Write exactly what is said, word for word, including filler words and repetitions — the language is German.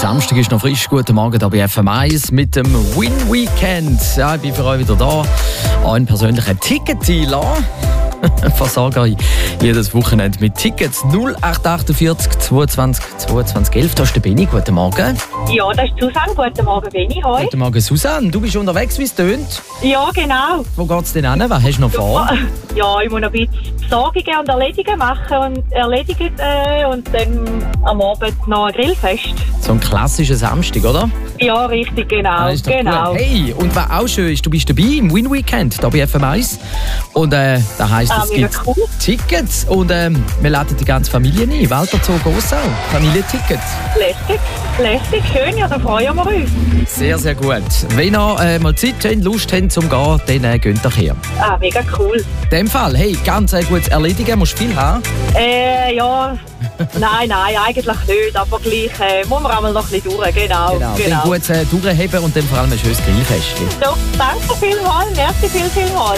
Samstag ist noch frisch. Guten Morgen hier bei F M eins mit dem Win Weekend. Ja, ich bin für euch wieder da. Ein persönlicher Ticketdealer. Versorge ich jedes Wochenende mit Tickets. null acht achtundvierzig zweiundzwanzig zweiundzwanzig elf. Da ist der Benni. Guten Morgen. Ja, das ist Susanne. Guten Morgen, Benni. Hoi. Guten Morgen, Susanne. Du bist unterwegs, wie es tönt. Ja, genau. Wo geht's denn hin? Was hast du noch vor? Ja, ich muss noch ein bisschen Besorgungen und Erledigungen machen und erledigen äh, und dann am Abend noch ein Grillfest. So ein klassischer Samstag, oder? Ja, richtig, genau. Ah, ist doch genau. Gut. Hey, und was auch schön ist, du bist dabei im Win Weekend, hier bei F M eins. Und äh, da heisst, Ah, es mega gibt cool. Tickets und ähm, wir laden die ganze Familie ein. Walter Zoo Gossau, Familientickets. Lässig, lässig, schön, ja, da freuen wir uns. Sehr, sehr gut. Wenn ihr äh, mal Zeit habt, Lust habt zum Gehen, dann äh, geht ihr her. Ah, mega cool. In dem Fall, hey, ganz äh, gutes Erledigen, musst du viel haben. Äh, ja, nein, nein, eigentlich nicht, aber gleich äh, muss man einmal noch ein bisschen durch, genau. Genau, genau. dann gut äh, durchheben und dann vor allem ein schönes Grillfest. So, danke vielmals, merci viel, vielmals.